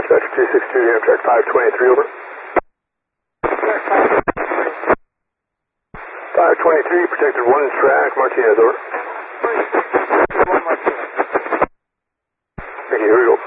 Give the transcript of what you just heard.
Dispatcher 262, Amtrak 523, over. 523, protected 1 track, Martinez, over. Thank you, here we go.